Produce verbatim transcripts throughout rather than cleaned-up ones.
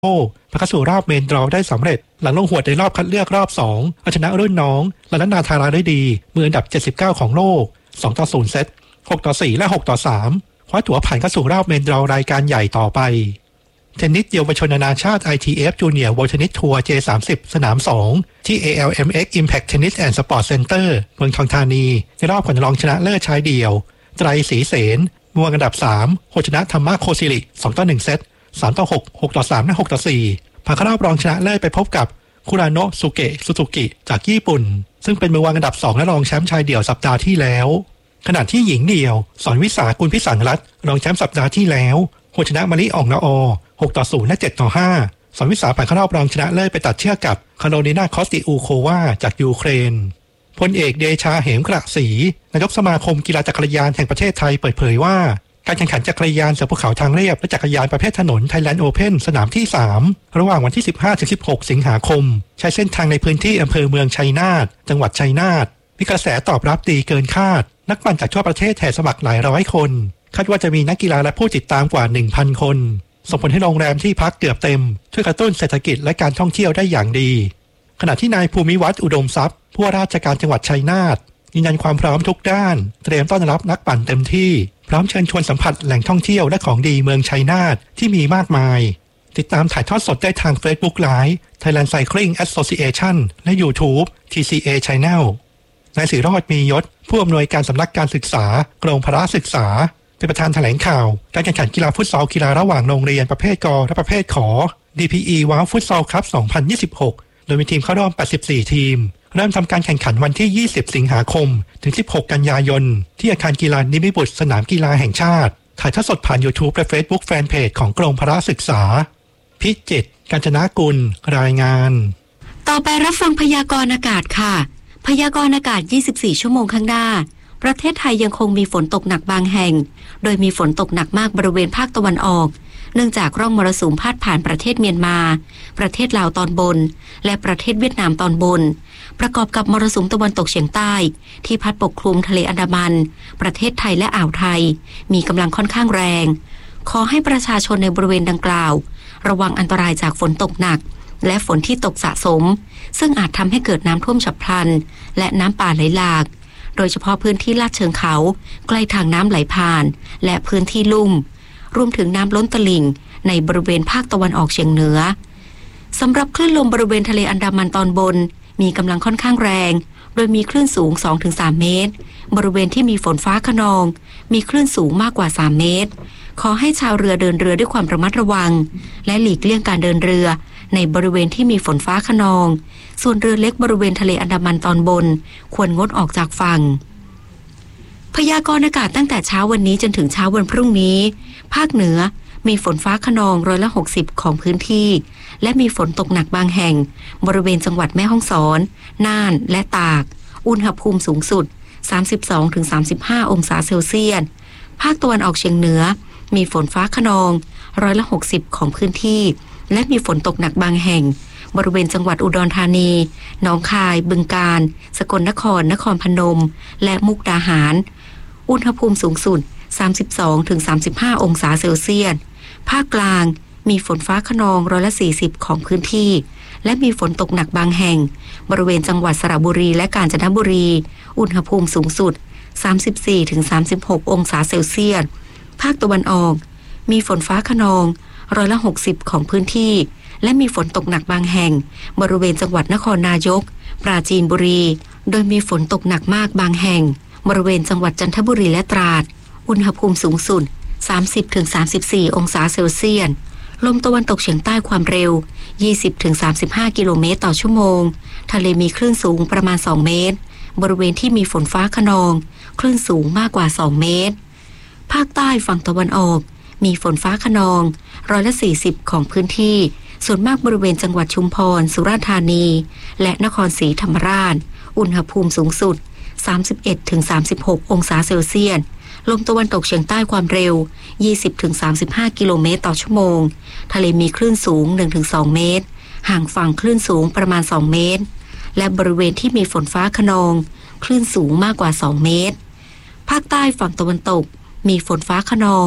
โอ้ผ่านเข้าสู่รอบเมนดรอว์ได้สำเร็จหลังลงหวดในรอบคัดเลือกรอบสองเอาชนะรุ่นน้องลานานาทาราได้ดีมืออันดับเจ็ดสิบเก้าของโลกสองต่อศูนย์เซตหกต่อสี่และหกต่อสามคว้าตั๋วผ่านเข้าสู่รอบเมนดรอว์รายการใหญ่ต่อไปเทนนิสเยาวชนนานาชาติ ไอ ที เอฟ Junior World Tennis Tour เจ สามสิบ สนามสองที่ เอ แอล เอ็ม เอ็กซ์ Impact Tennis and Sport Center เมืองทองธานีในรอบผลรองชนะเลิศชายเดี่ยวไตรศรีเสนมืออันดับสามโคชนะธรรมะโคศิริสองต่อหนึ่งเซตสามต่อหก หกต่อสามและหกต่อสี่ผ่านเข้ารอบรองชนะเลิศไปพบกับคุราโนะสุเกะซูซูกิจากญี่ปุ่นซึ่งเป็นมือวางอันดับสองและรองแชมป์ชายเดี่ยวสัปดาห์ที่แล้วขณะที่หญิงเดี่ยวสอนวิสากุลพิสังรัตน์รองแชมป์สัปดาห์ที่แล้วโคชนะมะลิอ่องละอหกต่อศูนย์และเจ็ดต่อห้าสอนวิสาผ่านเข้ารอบรองชนะเลิศไปตัดเชือกกับคาโรลินาคอสติอูโควาจากยูเครนพลเอกเดชาเหมกระศรีนายกสมาคมกีฬาจักรยานแห่งประเทศไทยเปิดเผยว่าการแข่งขันจักรยานเสือภูเขาทางเรียบและจักรยานประเภทถนน Thailand Open สนามที่สามระหว่างวันที่ สิบห้าถึงสิบหก สิงหาคมใช้เส้นทางในพื้นที่อำเภอเมืองชัยนาทจังหวัดชัยนาทมีกระแสตอบรับดีเกินคาดนักปั่นจากทั่วประเทศแห่สมัครหลายร้อยคนคาดว่าจะมีนักกีฬาและผู้ติดตามกว่า หนึ่งพัน คนส่งผลให้โรงแรมที่พักเกือบเต็มช่วยกระตุ้นเศรษฐกิจและการท่องเที่ยวได้อย่างดีขณะที่นายภูมิวัฒน์อุดมทรัพย์ผู้ว่าราชการจังหวัดชัยนาทยืนยันความพร้อมทุกด้านเตรียมต้อนรับนักปั่นเต็มที่พร้อมเชิญชวนสัมผัสแหล่งท่องเที่ยวและของดีเมืองชัยนาทที่มีมากมายติดตามถ่ายทอดสดได้ทาง Facebook Live Thailand Cycling Association และ YouTube ที ซี เอ Channel นายศิโรจน์มียศผู้อำนวยการสำนักการศึกษากรมพละศึกษาเป็นประธานแถลงข่าวการแข่งขันกีฬาฟุตซอลกีฬาระหว่างโรงเรียนประเภทกและประเภทข ดี พี อี ว้าวฟุตซอลคัพ สองพันยี่สิบหก โดยมีทีมเข้ารอบแปดสิบสี่ทีมเริ่มทำการแข่งขันวันที่ยี่สิบสิงหาคมถึงสิบหกกันยายนที่อาคารกีฬานิมิบุตรสนามกีฬาแห่งชาติถ่ายทอดสดผ่าน YouTube และ Facebook Fanpage ของกรมพละศึกษาพิจิตรกาญจนกุลรายงานต่อไปรับฟังพยากรณ์อากาศค่ะพยากรณ์อากาศยี่สิบสี่ชั่วโมงข้างหน้าประเทศไทยยังคงมีฝนตกหนักบางแห่งโดยมีฝนตกหนักมากบริเวณภาคตะวันออกเนื่องจากร่องมรสุมพาดผ่านประเทศเมียนมาประเทศลาวตอนบนและประเทศเวียดนามตอนบนประกอบกับมรสุมตะวันตกเฉียงใต้ที่พัดปกคลุมทะเลอันดามันประเทศไทยและอ่าวไทยมีกำลังค่อนข้างแรงขอให้ประชาชนในบริเวณดังกล่าวระวังอันตรายจากฝนตกหนักและฝนที่ตกสะสมซึ่งอาจทำให้เกิดน้ำท่วมฉับพลันและน้ำป่าไหลหลากโดยเฉพาะพื้นที่ลาดเชิงเขาใกล้ทางน้ำไหลผ่านและพื้นที่ลุ่มรวมถึงน้ำล้นตลิ่งในบริเวณภาคตะวันออกเฉียงเหนือสำหรับคลื่นลมบริเวณทะเลอันดามันตอนบนมีกำลังค่อนข้างแรงโดยมีคลื่นสูง สองถึงสาม เมตรบริเวณที่มีฝนฟ้าคะนองมีคลื่นสูงมากกว่าสามเมตรขอให้ชาวเรือเดินเรือด้วยความระมัดระวังและหลีกเลี่ยงการเดินเรือในบริเวณที่มีฝนฟ้าคะนองส่วนเรือเล็กบริเวณทะเลอันดามันตอนบนควรงดออกจากฝั่งพยากรณ์อากาศตั้งแต่เช้าวันนี้จนถึงเช้าวันพรุ่งนี้ภาคเหนือมีฝนฟ้าคะนองร้อยละหกสิบของพื้นที่และมีฝนตกหนักบางแห่งบริเวณจังหวัดแม่ฮ่องสอนน่านและตากอุณหภูมิสูงสุด สามสิบสองถึงสามสิบห้า องศาเซลเซียสภาคตะวันออกเฉียงเหนือมีฝนฟ้าคะนองร้อยละหกสิบของพื้นที่และมีฝนตกหนักบางแห่งบริเวณจังหวัดอุดรธานีหนองคายบึงกาฬสกลนครนครพนมและมุกดาหารอุณหภูมิสูงสุด สามสิบสองถึงสามสิบห้า องศาเซลเซียสภาคกลางมีฝนฟ้าคะนองร้อยละสี่สิบของพื้นที่และมีฝนตกหนักบางแห่งบริเวณจังหวัดสระบุรีและกาญจนบุรีอุณหภูมิสูงสุด สามสิบสี่ถึงสามสิบหก องศาเซลเซียสภาคตะวันออกมีฝนฟ้าคะนองร้อยละหกสิบของพื้นที่และมีฝนตกหนักบางแห่งบริเวณจังหวัดนครนายกปราจีนบุรีโดยมีฝนตกหนักมากบางแห่งบริเวณจังหวัดจันทบุรีและตราดอุณหภูมิสูงสุด สามสิบถึงสามสิบสี่ องศาเซลเซียสลมตะวันตกเฉียงใต้ความเร็ว ยี่สิบถึงสามสิบห้า กิโลเมตรต่อชั่วโมงทะเลมีคลื่นสูงประมาณสองเมตรบริเวณที่มีฝนฟ้าคะนองคลื่นสูงมากกว่าสองเมตรภาคใต้ฝั่งตะวันออกมีฝนฟ้าคะนองร้อยละสี่สิบของพื้นที่ส่วนมากบริเวณจังหวัดชุมพรสุราษฎร์ธานีและนครศรีธรรมราชอุณหภูมิสูงสุด สามสิบเอ็ดถึงสามสิบหก องศาเซลเซียสลมตะวันตกเฉียงใต้ความเร็ว ยี่สิบถึงสามสิบห้า กิโลเมตรต่อชั่วโมงทะเลมีคลื่นสูง หนึ่งถึงสอง เมตรห่างฝั่งคลื่นสูงประมาณสองเมตรและบริเวณที่มีฝนฟ้าคะนองคลื่นสูงมากกว่าสองเมตรภาคใต้ฝั่งตะวันตกมีฝนฟ้าคะนอง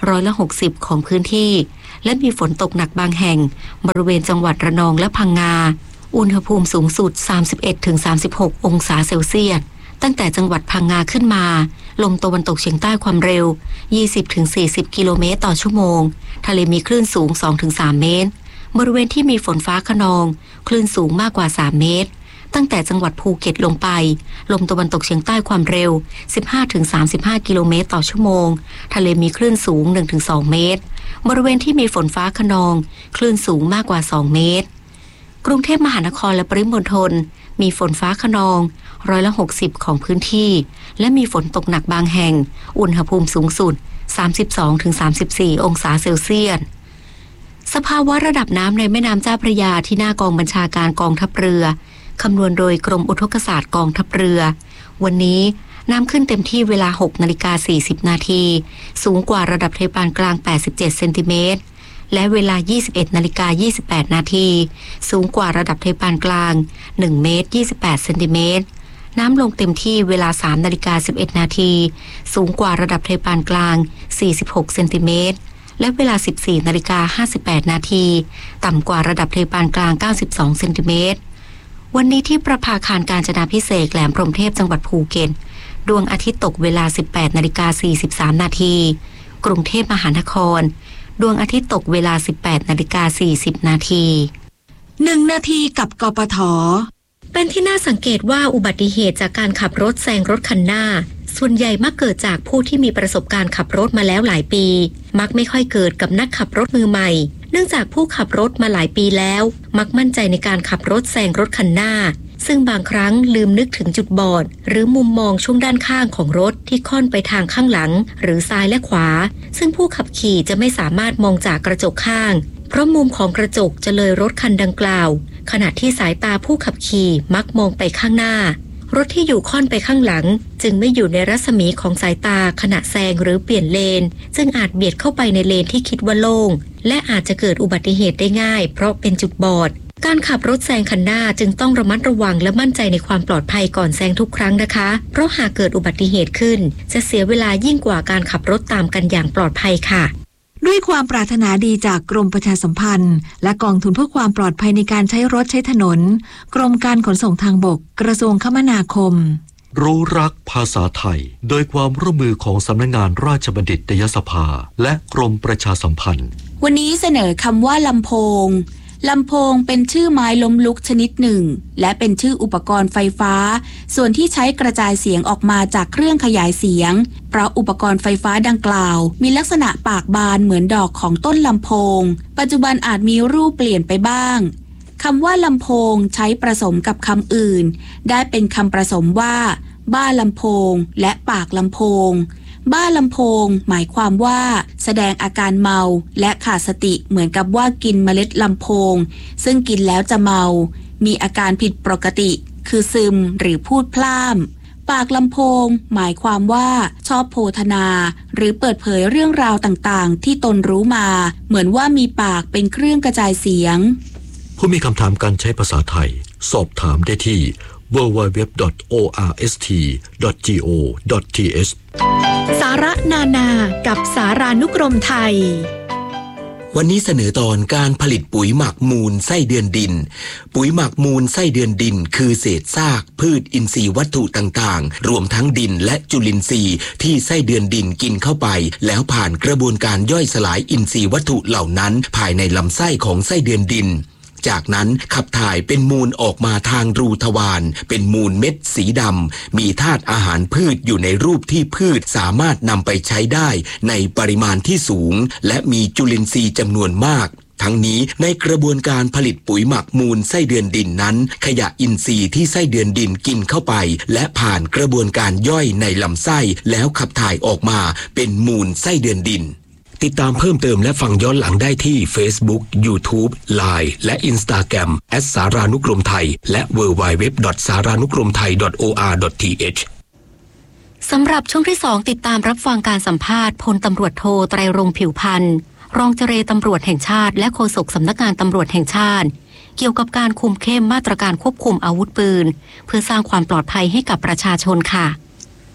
ร้อยละหกสิบของพื้นที่และมีฝนตกหนักบางแห่งบริเวณจังหวัดระนองและพังงาอุณหภูมิสูงสุด สามสิบเอ็ดถึงสามสิบหก องศาเซลเซียสตั้งแต่จังหวัดพังงาขึ้นมาลมตะวันตกเฉียงใต้ความเร็ว ยี่สิบถึงสี่สิบ กิโลเมตรต่อชั่วโมงทะเลมีคลื่นสูง สองถึงสาม เมตรบริเวณที่มีฝนฟ้าคะนองคลื่นสูงมากกว่าสามเมตรตั้งแต่จังหวัดภูเก็ตลงไปลมตะวันตกเฉียงใต้ความเร็ว สิบห้าถึงสามสิบห้า กิโลเมตรต่อชั่วโมงทะเลมีคลื่นสูง หนึ่งถึงสอง เมตรบริเวณที่มีฝนฟ้าคะนองคลื่นสูงมากกว่าสองเมตรกรุงเทพมหานครและปริมณฑลมีฝนฟ้าคะนองร้อยละหกสิบของพื้นที่และมีฝนตกหนักบางแห่งอุณหภูมิสูงสุด สามสิบสองถึงสามสิบสี่ องศาเซลเซียสสภาวะระดับน้ำในแม่น้ำเจ้าพระยาที่หน้ากองบัญชาการกองทัพเรือคำนวณโดยกรมอุทกศาสตร์กองทัพเรือวันนี้น้ำขึ้นเต็มที่เวลา หกนาฬิกาสี่สิบ นาทีสูงกว่าระดับทะเลปานกลางแปดสิบเจ็ดเซนติเมตรและเวลา ยี่สิบเอ็ดนาฬิกายี่สิบแปด นาทีสูงกว่าระดับทะเลปานกลางหนึ่งเมตรยี่สิบแปดเซนติเมตรน้ำลงเต็มที่เวลา สามนาฬิกาสิบเอ็ด นาทีสูงกว่าระดับทะเลปานกลางสี่สิบหกเซนติเมตรและเวลา สิบสี่นาฬิกาห้าสิบแปด นาทีต่ำกว่าระดับทะเลปานกลางเก้าสิบสองเซนติเมตรวันนี้ที่ประภาคารกาญจนาภิเษกแหลมพรหมเทพจังหวัดภูเก็ตดวงอาทิตย์ตกเวลา สิบแปดนาฬิกาสี่สิบสาม นาทีกรุงเทพมหานครดวงอาทิตย์ตกเวลา สิบแปดนาฬิกาสี่สิบ นาทีหนึ่งนาทีกับกปท. เป็นที่น่าสังเกตว่าอุบัติเหตุจากการขับรถแซงรถคันหน้าส่วนใหญ่มักเกิดจากผู้ที่มีประสบการณ์ขับรถมาแล้วหลายปีมักไม่ค่อยเกิดกับนักขับรถมือใหม่เนื่องจากผู้ขับรถมาหลายปีแล้วมักมั่นใจในการขับรถแซงรถคันหน้าซึ่งบางครั้งลืมนึกถึงจุดบอดหรือมุมมองช่วงด้านข้างของรถที่ค่อนไปทางข้างหลังหรือซ้ายและขวาซึ่งผู้ขับขี่จะไม่สามารถมองจากกระจกข้างเพราะมุมของกระจกจะเลยรถคันดังกล่าวขณะที่สายตาผู้ขับขี่มักมองไปข้างหน้ารถที่อยู่ค่อนไปข้างหลังจึงไม่อยู่ในรัศมีของสายตาขณะแซงหรือเปลี่ยนเลนจึงอาจเบียดเข้าไปในเลนที่คิดว่าโล่งและอาจจะเกิดอุบัติเหตุได้ง่ายเพราะเป็นจุดบอดการขับรถแซงคันหน้าจึงต้องระมัดระวังและมั่นใจในความปลอดภัยก่อนแซงทุกครั้งนะคะเพราะหากเกิดอุบัติเหตุขึ้นจะเสียเวลายิ่งกว่าการขับรถตามกันอย่างปลอดภัยค่ะด้วยความปรารถนาดีจากกรมประชาสัมพันธ์และกองทุนเพื่อความปลอดภัยในการใช้รถใช้ถนนกรมการขนส่งทางบกกระทรวงคมนาคมรู้รักภาษาไทยโดยความร่วมมือของสำนักงานราชบัณฑิตยสภาและกรมประชาสัมพันธ์วันนี้เสนอคำว่าลำโพงลำโพงเป็นชื่อไม้ล้มลุกชนิดหนึ่งและเป็นชื่ออุปกรณ์ไฟฟ้าส่วนที่ใช้กระจายเสียงออกมาจากเครื่องขยายเสียงเพราะอุปกรณ์ไฟฟ้าดังกล่าวมีลักษณะปากบานเหมือนดอกของต้นลำโพงปัจจุบันอาจมีรูปเปลี่ยนไปบ้างคำว่าลำโพงใช้ผสมกับคำอื่นได้เป็นคำผสมว่าบ้าลำโพงและปากลำโพงบ้าลำโพงหมายความว่าแสดงอาการเมาและขาดสติเหมือนกับว่ากินเมล็ดลำโพงซึ่งกินแล้วจะเมามีอาการผิดปกติคือซึมหรือพูดพล่ำปากลำโพงหมายความว่าชอบโพธนาหรือเปิดเผยเรื่องราวต่างๆที่ตนรู้มาเหมือนว่ามีปากเป็นเครื่องกระจายเสียงผู้มีคำถามการใช้ภาษาไทยสอบถามได้ที่ ดับเบิลยู ดับเบิลยู ดับเบิลยู ดอท โอ อาร์ เอส ที ดอท จี โอ ดอท ที เอชสาระนานากับสารานุกรมไทยวันนี้เสนอตอนการผลิตปุ๋ยหมักมูลไส้เดือนดินปุ๋ยหมักมูลไส้เดือนดินคือเศษซากพืชอินทรีย์วัตถุต่างๆรวมทั้งดินและจุลินทรีย์ที่ไส้เดือนดินกินเข้าไปแล้วผ่านกระบวนการย่อยสลายอินทรีย์วัตถุเหล่านั้นภายในลำไส้ของไส้เดือนดินจากนั้นขับถ่ายเป็นมูลออกมาทางรูทวารเป็นมูลเม็ดสีดำมีธาตุอาหารพืชอยู่ในรูปที่พืชสามารถนำไปใช้ได้ในปริมาณที่สูงและมีจุลินทรีย์จำนวนมากทั้งนี้ในกระบวนการผลิตปุ๋ยหมักมูลไส้เดือนดินนั้นขยะอินทรีย์ที่ไส้เดือนดินกินเข้าไปและผ่านกระบวนการย่อยในลำไส้แล้วขับถ่ายออกมาเป็นมูลไส้เดือนดินติดตามเพิ่มเติมและฟังย้อนหลังได้ที่ Facebook, YouTube, ไลน์ และ Instagram แอท สารานุกรมไทยและ ดับเบิลยู ดับเบิลยู ดับเบิลยู ดอท สารานุกรมไทย ดอท โอ อาร์ ดอท ที เอชสำหรับช่วงที่สองติดตามรับฟังการสัมภาษณ์พลตำรวจโทไตรรงค์ผิวพันธ์รองเจรตำรวจแห่งชาติและโฆษกสำนักงานตำรวจแห่งชาติเกี่ยวกับการคุมเข้มมาตรการควบคุมอาวุธปืนเพื่อสร้างความปลอดภัยให้กับประชาชนค่ะ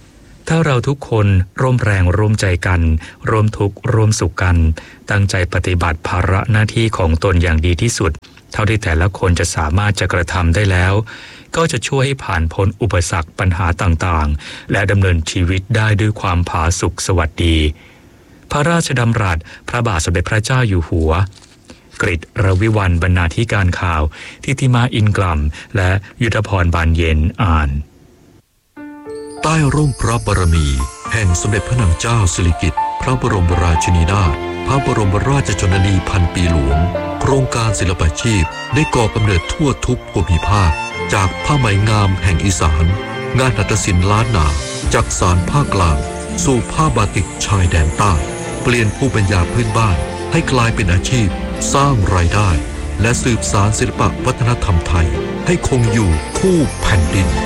ถ้าเราทุกคนร่วมแรงร่วมใจกันร่วมทุกข์ร่วมสุขกันตั้งใจปฏิบัติภาระหน้าที่ของตนอย่างดีที่สุดเท่าที่แต่ละคนจะสามารถจะกระทำได้แล้วก็จะช่วยให้ผ่านพ้นอุปสรรคปัญหาต่างๆและดำเนินชีวิตได้ด้วยความผาสุกสวัสดีพระราชดำรัสพระบาทสมเด็จพระเจ้าอยู่หัวกฤษรวิวรรณบรรณาธิการข่าวทิติมาอินกลัมและยุทธพรบานเย็นอ่านใต้ร่มพระบารมีแห่งสมเด็จพระนางเจ้าสิริกิติ์พระบรมราชินีนาถพระบรมราชชนนีพันปีหลวงโครงการศิลปาชีพได้ก่อกำเนิดทั่วทุกภูมิภาคจากผ้าไหมงามแห่งอีสานงานหัตถศิลป์ล้านนาจากสารภาคกลางสู่ผ้าบาติกชายแดนใต้เปลี่ยนภูมิปัญญาพื้นบ้านให้กลายเป็นอาชีพสร้างรายได้และสืบสานศิลปวัฒนธรรมไทยให้คงอยู่คู่แผ่นดิน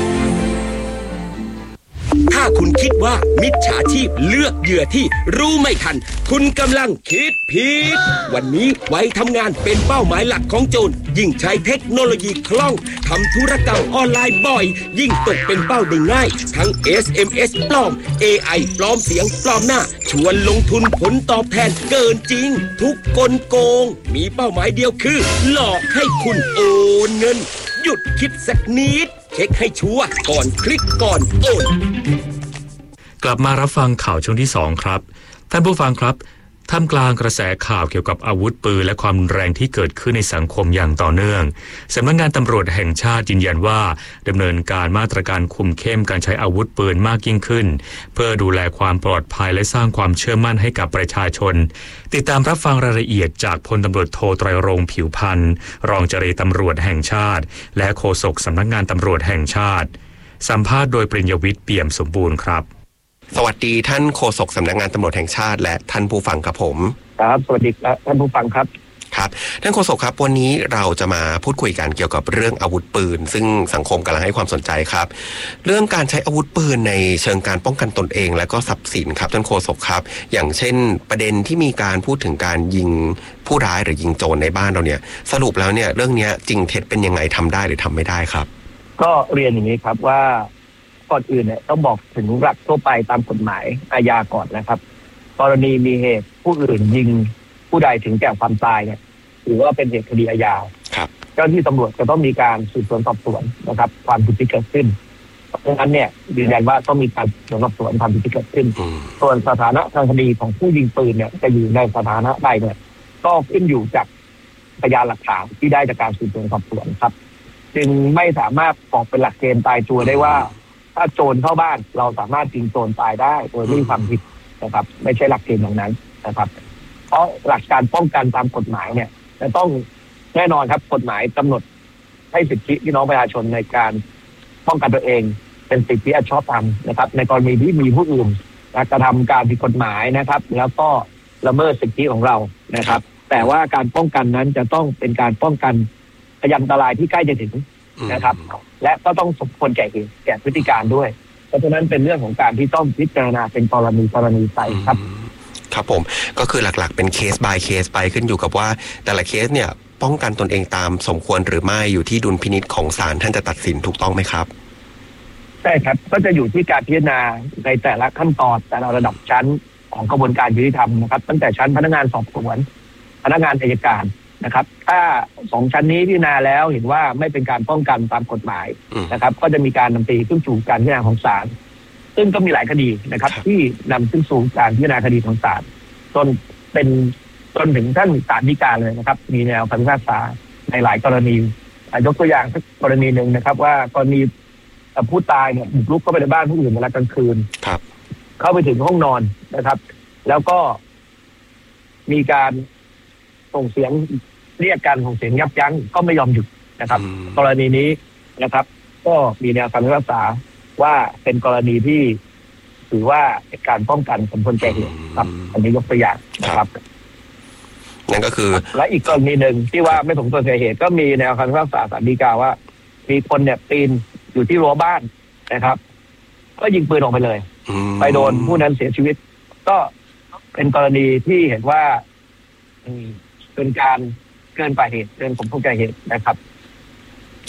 ถ้าคุณคิดว่ามิจฉาชีพเลือกเหยื่อที่รู้ไม่ทันคุณกำลังคิดผิดวันนี้ไว้ทำงานเป็นเป้าหมายหลักของโจรยิ่งใช้เทคโนโลยีคล่องทำธุรกรรมออนไลน์บ่อยยิ่งตกเป็นเป้าได้ง่ายทั้ง เอส เอ็ม เอส ปลอม เอ ไอ ปลอมเสียงปลอมหน้าชวนลงทุนผลตอบแทนเกินจริงทุกกลโกงมีเป้าหมายเดียวคือหลอกให้คุณโอนเงินหยุดคิดสักนิดเช็คให้ชัวร์ก่อนคลิกก่อนโอนกลับมารับฟังข่าวช่วงที่สองครับท่านผู้ฟังครับท่ามกลางกระแสข่าวเกี่ยวกับอาวุธปืนและความรุนแรงที่เกิดขึ้นในสังคมอย่างต่อเนื่องสำนักงานตำรวจแห่งชาติยืนยันว่าดำเนินการมาตรการคุมเข้มการใช้อาวุธปืนมากยิ่งขึ้นเพื่อดูแลความปลอดภัยและสร้างความเชื่อมั่นให้กับประชาชนติดตามรับฟังรายละเอียดจากพลตำรวจโทไตรรงค์ผิวพันธ์รองเจรตำรวจแห่งชาติและโฆษกสำนักงานตำรวจแห่งชาติสัมภาษณ์โดยปริญญวิทย์เปี่ยมสมบูรณ์ครับสวัสดีท่านโฆษกสำนักงานตำรวจแห่งชาติและท่านผู้ฟังครับผมครับสวัสดีครับท่านผู้ฟังครับครับท่านโฆษกครับวันนี้เราจะมาพูดคุยกันเกี่ยวกับเรื่องอาวุธปืนซึ่งสังคมกำลังให้ความสนใจครับเรื่องการใช้อาวุธปืนในเชิงการป้องกันตนเองและก็ทรัพย์สินครับท่านโฆษกครับอย่างเช่นประเด็นที่มีการพูดถึงการยิงผู้ร้ายหรือยิงโจรในบ้านเราเนี่ยสรุปแล้วเนี่ยเรื่องนี้จริงเท็จเป็นยังไงทำได้หรือทำไม่ได้ครับก็เรียนอย่างนี้ครับว่าก่อนอื่นเนี่ยต้องบอกถึงหลักทั่วไปตามกฎหมายอาญาก่อนนะครับกรณีมีเหตุผู้อื่นยิงผู้ใดถึงแก่ความตายเนี่ยถือว่าเป็นเหตุคดีอาญาครับเจ้าหน้าที่ตำรวจจะต้องมีการสืบสวนสอบสวนนะครับความผิดที่เกิดขึ้นเพราะฉะนั้นเนี่ยยืนยันว่าต้องมีการสืบสวนสอบสวนความผิดที่เกิดขึ้นส่วนสถานะทางคดีของผู้ยิงปืนเนี่ยจะอยู่ในสถานะใดเนี่ยก็ขึ้นอยู่จากพยานหลักฐานที่ได้จากการสืบสวนสอบสวนครับจึงไม่สามารถบอกเป็นหลักเกณฑ์ตายตัวได้ว่าถ้าโจรเข้าบ้านเราสามารถยิงโจรตายได้โดยไม่มีความผิดนะครับไม่ใช่หลักเกณฑ์อย่างนั้นนะครับเพราะหลักการป้องกันตามกฎหมายเนี่ยจะต้องแน่นอนครับกฎหมายกำหนดให้สิทธิพี่น้องประชาชนในการป้องกันตัวเองเป็นสิทธิอันชอบธรรมนะครับในกรณีที่มีผู้อื่นกระทำการผิดกฎหมายนะครับแล้วก็ละเมิดสิทธิของเรานะครับแต่ว่าการป้องกันนั้นจะต้องเป็นการป้องกันพยานอันตรายที่ใกล้จะถึงนะครับและก็ต้องสมควรแก่เหตุแก่พฤติการด้วยเพราะฉะนั้นเป็นเรื่องของการที่ต้องพิจารณาเป็นกรณีกรณีไปครับครับผมก็คือหลักๆเป็นเคส by เคสไปขึ้นอยู่กับว่าแต่ละเคสเนี่ยป้องกันตนเองตามสมควรหรือไม่อยู่ที่ดุลพินิจของศาลท่านจะตัดสินถูกต้องไหมครับใช่ครับก็จะอยู่ที่การพิจารณาในแต่ละขั้นตอนแต่ละระดับชั้นของกระบวนการยุติธรรมนะครับตั้งแต่ชั้นพนักงานสอบสวนพนักงานอัยการนะครับถ้าสองชั้นนี้พิจารณาแล้วเห็นว่าไม่เป็นการป้องกันตามกฎหมายนะครับก็จะมีการนำไปขึ้นสู่การพิจารณาของศาลซึ่งก็มีหลายคดีนะครับที่นำขึ้นสู่การพิจารณาคดีของศาลจนเป็นจนถึงท่านศาลฎีกาเลยนะครับมีแนวคำพิพากษาในหลายกรณียกตัวอย่างสักกรณีหนึ่งนะครับว่ากรณีผู้ตายเนี่ยบุกรุกเข้าไปในบ้านผู้อื่นเวลากลางคืนเข้าไปถึงห้องนอนนะครับแล้วก็มีการส่งเสียงเรียกกันของเสียงยับยั้งก็ไม่ยอมหยุดนะครับกรณีนี้นะครับก็มีแนวคำพิพากษาว่าเป็นกรณีที่ถือว่าเป็นการป้องกันสมควรแก่เหตุครับอันนี้ยกตัวอย่างนะครับนั่นก็คือและอีกกรณีหนึ่งที่ว่าไม่สมควรแก่เหตุก็มีแนวคำพิพากษาศาลฎีกาว่ามีคนเนี่ยปีนอยู่ที่รั้วบ้านนะครับก็ยิงปืนออกไปเลยไปโดนผู้นั้นเสียชีวิตก็เป็นกรณีที่เห็นว่าเป็นการเกินกว่าเหตุเกินสมควรแก่เหตุนะครับ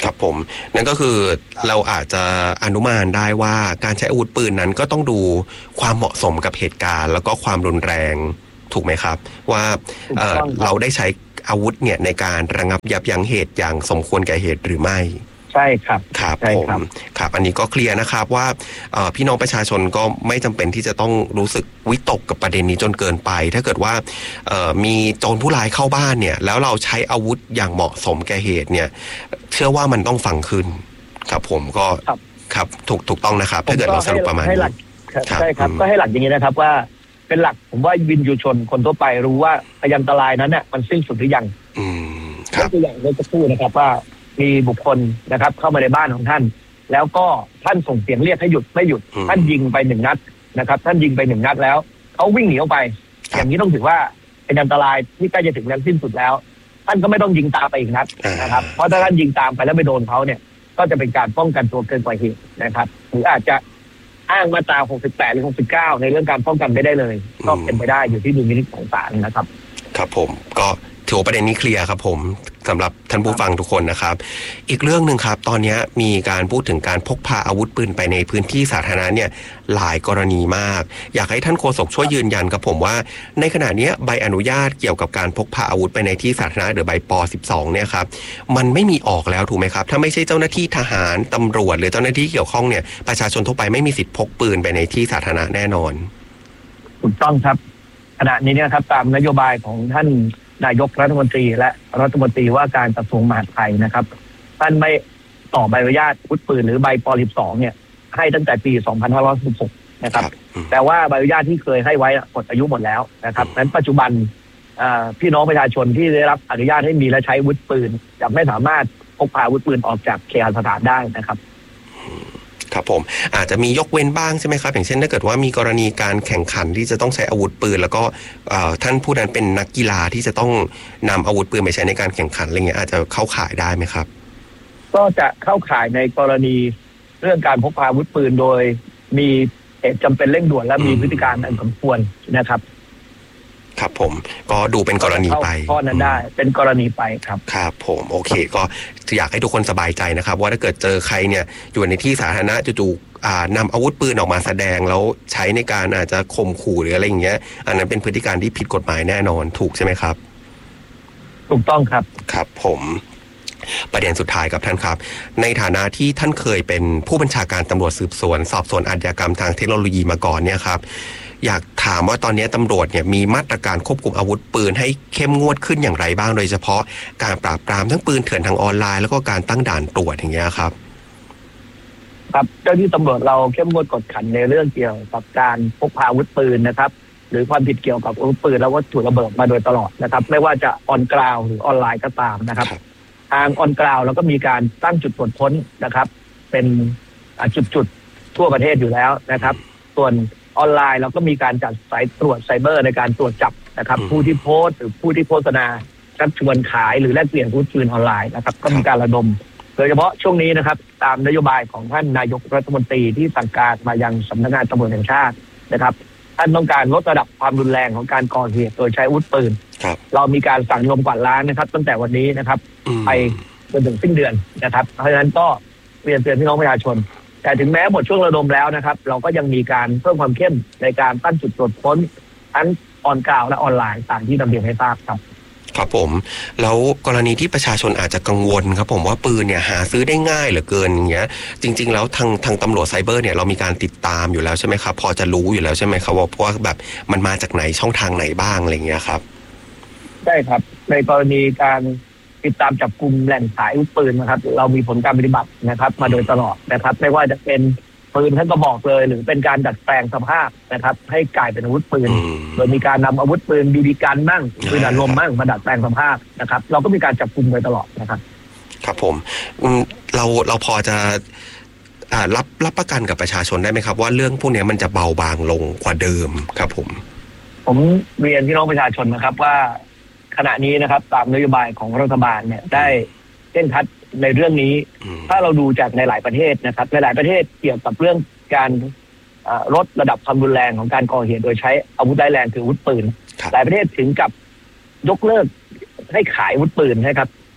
ครับผมนั่นก็คือเราอาจจะอนุมานได้ว่าการใช้อาวุธปืนนั้นก็ต้องดูความเหมาะสมกับเหตุการณ์แล้วก็ความรุนแรงถูกไหมครับว่าเอ่อเราได้ใช้อาวุธเนี่ยในการระงับยับยั้งเหตุอย่างสมควรแก่เหตุหรือไม่ใช่ครับครับผมครับอันนี้ก็เคลียร์นะครับว่าพี่น้องประชาชนก็ไม่จำเป็นที่จะต้องรู้สึกวิตกกับประเด็นนี้จนเกินไปถ้าเกิดว่ามีโจรผู้ร้ายเข้าบ้านเนี่ยแล้วเราใช้อาวุธอย่างเหมาะสมแก่เหตุเนี่ยเชื่อว่ามันต้องฟังขึ้นครับผมก็ครับถูกถูกต้องนะครับถ้าเกิดเราสรุปประมาณนี้ใช่ครับก็ให้หลักอย่างนี้นะครับว่าเป็นหลักผมว่าวินยูชนคนทั่วไปรู้ว่าพยันตรายนั้นเนี่ยมันสิ้นสุดหรือยังอืมครับตัวอย่างเมื่อสักครู่นะครับว่ามีบุคคลนะครับเข้ามาในบ้านของท่านแล้วก็ท่านส่งเสียงเรียกให้หยุดไม่หยุดท่านยิงไปหนึ่งนัดนะครับท่านยิงไปหนึ่งนัดแล้วเขาวิ่งหนีออกไปอย่างนี้ต้องถือว่าเป็นอันตรายที่ใกล้จะถึงนั้นสิ้นสุดแล้วท่านก็ไม่ต้องยิงตามไปอีกนัดนะครับเพราะถ้าท่านยิงตามไปแล้วไปโดนเขาเนี่ยก็จะเป็นการป้องกันตัวเกินกว่าเหตุนะครับหรืออาจจะอ้างมาตราหกสิบแปดหรือหกสิบเก้าในเรื่องการป้องกันไม่ได้เลยก็เป็นไปได้อยู่ที่ดุลพินิจของศาลนะครับครับผมก็ถือประเด็นนี้เคลียร์ครับผมสำหรับท่านผู้ฟังทุกคนนะครับอีกเรื่องหนึ่งครับตอนนี้มีการพูดถึงการพกพาอาวุธปืนไปในพื้นที่สาธารณะเนี่ยหลายกรณีมากอยากให้ท่านโฆษกช่วยยืนยันครับผมว่าในขณะนี้ใบอนุญาตเกี่ยวกับการพกพาอาวุธไปในที่สาธารณะหรือใบป สิบสองเนี่ยครับมันไม่มีออกแล้วถูกไหมครับถ้าไม่ใช่เจ้าหน้าที่ทหารตำรวจหรือเจ้าหน้าที่เกี่ยวข้องเนี่ยประชาชนทั่วไปไม่มีสิทธิ์พกปืนไปในที่สาธารณะแน่นอนถูกต้องครับขณะนี้เนี่ยครับตามนโยบายของท่านนายกรัฐมนตรีและรัฐมนตรีว่าการกระทรวงมหาดไทยนะครับท่านไม่ต่อใบอนุญาตอาวุธปืนหรือใบป สิบสองเนี่ยให้ตั้งแต่ปีสองพันห้าร้อยสิบหกนะครับแต่ว่าใบอนุญาตที่เคยให้ไว้หมดอายุหมดแล้วนะครับนั้นปัจจุบันพี่น้องประชาชนที่ได้รับอนุญาตให้มีและใช้อาวุธปืนจะไม่สามารถพกพาอาวุธปืนออกจากเคหสถานได้นะครับครับผมอาจจะมียกเว้นบ้างใช่ไหมครับอย่างเช่นถ้าเกิดว่ามีกรณีการแข่งขันที่จะต้องใช้อาวุธปืนแล้วก็ท่านผู้นั้นเป็นนักกีฬาที่จะต้องนำอาวุธปืนไปใช้ในการแข่งขันอะไรเงี้ยอาจจะเข้าข่ายได้ไหมครับก็จะเข้าข่ายในกรณีเรื่องการพกพาอาวุธปืนโดยมีเหตุจำเป็นเร่งด่วนและมีพฤติการอันสมควรนะครับครับผมก็ดูเป็นกรณีไปข้อนั้นได้เป็นกรณีไปครับครับผมโอเคก็อยากให้ทุกคนสบายใจนะครับว่าถ้าเกิดเจอใครเนี่ยอยู่ในที่สาธารณะจู่ๆนำอาวุธปืนออกมาแสดงแล้วใช้ในการอาจจะข่มขู่หรืออะไรอย่างเงี้ยอันนั้นเป็นพฤติการที่ผิดกฎหมายแน่นอนถูกใช่ไหมครับถูกต้องครับครับผมประเด็นสุดท้ายครับท่านครับในฐานะที่ท่านเคยเป็นผู้บัญชาการตำรวจสืบสวนสอบสวนอาชญากรรมทางเทคโนโลยีมาก่อนเนี่ยครับอยากถามว่าตอนนี้ตำรวจเนี่ยมีมาตรการควบคุมอาวุธปืนให้เข้มงวดขึ้นอย่างไรบ้างโดยเฉพาะการปราบปรามทั้งปืนเถื่อนทางออนไลน์แล้วก็การตั้งด่านตรวจอย่างเงี้ยครับครับเจ้าที่ตำรวจเราเข้มงวดกวดขันในเรื่องเกี่ยวกับการพกพาอาวุธปืนนะครับหรือความผิดเกี่ยวกับอาวุธปืนและวัตถุระเบิดมาโดยตลอดนะครับไม่ว่าจะออนกราวหรือออนไลน์ก็ตามนะครับทางออนกราวเราก็มีการตั้งจุดตรวจค้นนะครับเป็นจุดๆทั่วประเทศอยู่แล้วนะครับส่วนออนไลน์เราก็มีการจัดสายตรวจไซเบอร์ในการตรวจจับนะครับผู้ที่โพสต์หรือผู้ที่โฆษณาชักชวนขายหรือแลกเปลี่ยนอาวุธปืนออนไลน์นะครับก็มีการระดมโดยเฉพาะช่วงนี้นะครับตามนโยบายของท่านนายกรัฐมนตรีที่สั่งการมายังสำนักงานตำรวจแห่งชาตินะครับท่านต้องการลดระดับความรุนแรงของการก่อเหตุโดยใช้อาวุธปืนเรามีการสั่งรวมกวาดล้างนะครับตั้งแต่วันนี้นะครับไปจนถึงสิ้นเดือนนะครับเพราะฉะนั้นก็เรียนเตือนพี่น้องประชาชนแต่ถึงแม้หมดช่วงระดมแล้วนะครับเราก็ยังมีการเพิ่มความเข้มในการตั้งจุดตรวจค้นทั้งออนกราวและออนไลน์ตามที่นำเรียนให้ทราบครับครับผมแล้วกรณีที่ประชาชนอาจจะกังวลครับผมว่าปืนเนี่ยหาซื้อได้ง่ายเหลือเกินอย่างเงี้ยจริงๆแล้วทางทางตำรวจไซเบอร์เนี่ยเรามีการติดตามอยู่แล้วใช่ไหมครับพอจะรู้อยู่แล้วใช่ไหมครับว่าเพราะว่าแบบมันมาจากไหนช่องทางไหนบ้างอะไรเงี้ยครับใช่ครับในกรณีการติดตามจับกุมแหล่งขายอาวุธปืนนะครับเรามีผลการปฏิบัตินะครับมาโดยตลอดนะครับไม่ว่าจะเป็นปืนทั้งกระบอกเลยหรือเป็นการดัดแปลงสภาพนะครับให้กลายเป็นอาวุธปืนโดยมีการนำอาวุธปืนบีบีกันบ้างปืนอัดลมบ้างมาดัดแปลงสภาพนะครับเราก็มีการจับกุมโดยตลอดนะครับครับผมเราเราพอจะรับรับประกันกับประชาชนได้ไหมครับว่าเรื่องพวกนี้มันจะเบาบางลงกว่าเดิมครับผมผมเรียนพี่น้องประชาชนนะครับว่าขณะนี้นะครับตามนโยบายของรัฐบาลเนี่ยได้เร่งคัดในเรื่องนี้ถ้าเราดูจากในหลายประเทศนะครับในหลายประเทศเกี่ยวกับเรื่องการลดระดับความรุนแรงของการก่อเหตุโดยใช้อาวุธร้ายแรงคืออาวุธปืนหลายประเทศถึงกับยกเลิกให้ขายอาวุธปืนนะครับ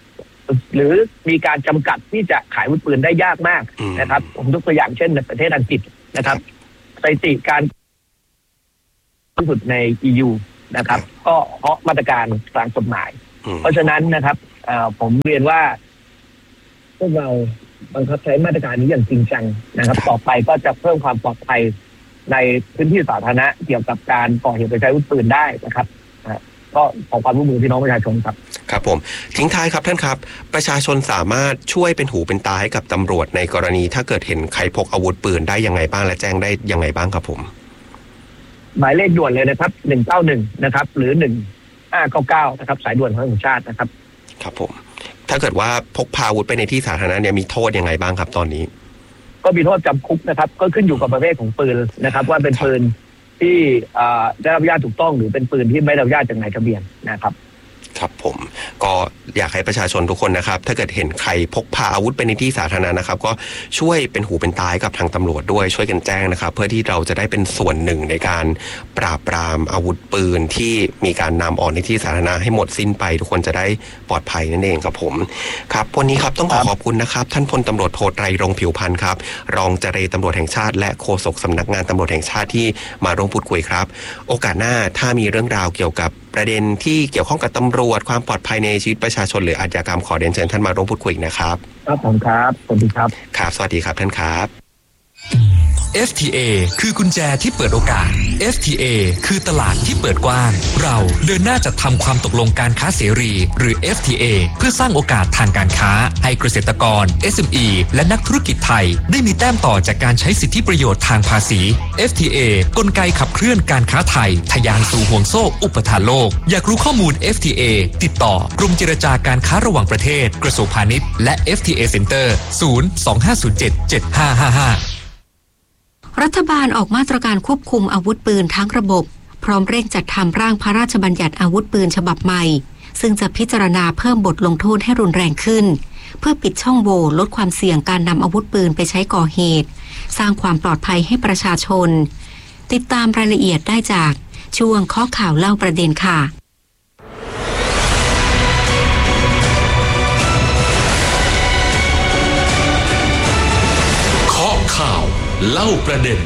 หรือมีการจำกัดที่จะขายอาวุธปืนได้ยากมากนะครับผมยกตัวอย่างเช่นในประเทศอังกฤษนะครับสถิติการที่สุดใน อี ยู นะครับก็เพราะมาตรการทางกฎหมายเพราะฉะนั้นนะครับผมเรียนว่าพวกเราบังคับใช้มาตรการนี้อย่างจริงจังนะครับต่อไปก็จะเพิ่มความปลอดภัยในพื้นที่สาธารณะเกี่ยวกับการก่อเหตุโดยใช้อาวุธปืนได้นะครับก็ขอความร่วมมือพี่น้องประชาชนครับครับผมทิ้งท้ายครับท่านครับประชาชนสามารถช่วยเป็นหูเป็นตาให้กับตำรวจในกรณีถ้าเกิดเห็นใครพกอาวุธปืนได้ยังไงบ้างและแจ้งได้ยังไงบ้างครับผมหมายเลขด่วนเลยนะครับหนึ่งเก้าหนึ่งนะครับหรือหนึ่งห้าเก้าเก้านะครับสายด่วนของแห่งชาตินะครับครับผมถ้าเกิดว่าพกพาอาวุธไปในที่สาธารณะเนี่ยมีโทษยังไงบ้างครับตอนนี้ก็มีโทษจำคุกนะครับก็ขึ้นอยู่กับประเภทของปืนนะครับว่าเป็นปืนที่ได้รับอนุญาตถูกต้องหรือเป็นปืนที่ไม่ได้รับอนุญาตจากนายทะเบียนนะครับครับผมก็อยากให้ประชาชนทุกคนนะครับถ้าเกิดเห็นใครพกพาอาวุธไปในที่สาธารณะนะครับก็ช่วยเป็นหูเป็นตากับทางตำรวจด้วยช่วยกันแจ้งนะครับเพื่อที่เราจะได้เป็นส่วนหนึ่งในการปราบปรามอาวุธปืนที่มีการนำออกในที่สาธารณะให้หมดสิ้นไปทุกคนจะได้ปลอดภัยนั่นเองครับผมครับวันนี้ครับต้องขอขอบคุณนะครับท่านพลตำรวจโทไตรรงค์ผิวพรรณครับรองเจรตำรวจแห่งชาติและโฆษกสำนักงานตำรวจแห่งชาติที่มาร่วมพูดคุยครับโอกาสหน้าถ้ามีเรื่องราวเกี่ยวกับประเด็นที่เกี่ยวข้องกับตำรวจความปลอดภัยในชีวิตประชาชนหรืออาชญากรรมขอเรียนเชิญท่านมาร่วมพูดคุยนะครับครับผมครับสวัสดีครับครับสวัสดีครับท่านครับเอฟ ที เอ คือกุญแจที่เปิดโอกาส เอฟ ที เอ คือตลาดที่เปิดกว้างเราเดินหน้าจัดทำความตกลงการค้าเสรีหรือ เอฟ ที เอ เพื่อสร้างโอกาสทางการค้าให้เกษตรกร เอส เอ็ม อี และนักธุรกิจไทยได้มีแต้มต่อจากการใช้สิทธิประโยชน์ทางภาษี เอฟ ที เอ กลไกขับเคลื่อนการค้าไทยทะยานสู่ห่วงโซ่อุปทานโลกอยากรู้ข้อมูล เอฟ ที เอ ติดต่อกรมเจรจาการค้าระหว่างประเทศกระทรวงพาณิชย์และ เอฟ ที เอ Center ศูนย์ สอง ห้า ศูนย์ เจ็ด เจ็ด ห้า ห้า ห้ารัฐบาลออกมาตรการควบคุมอาวุธปืนทั้งระบบพร้อมเร่งจัดทำร่างพระราชบัญญัติอาวุธปืนฉบับใหม่ซึ่งจะพิจารณาเพิ่มบทลงโทษให้รุนแรงขึ้นเพื่อปิดช่องโหว่ลดความเสี่ยงการนำอาวุธปืนไปใช้ก่อเหตุสร้างความปลอดภัยให้ประชาชนติดตามรายละเอียดได้จากช่วงข้อข่าวเล่าประเด็นค่ะข้อข่าวเล่าประเด็น